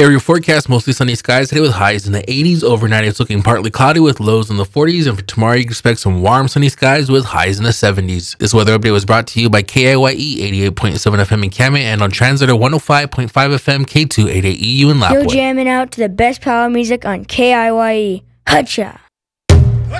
area forecast, mostly sunny skies today with highs in the 80s. Overnight, it's looking partly cloudy with lows in the 40s. And for tomorrow, you can expect some warm, sunny skies with highs in the 70s. This weather update was brought to you by KIYE 88.7 FM in Kamet and on Translator 105.5 FM K288EU in Lapwood. You're jamming out to the best power music on KIYE. Hutcha!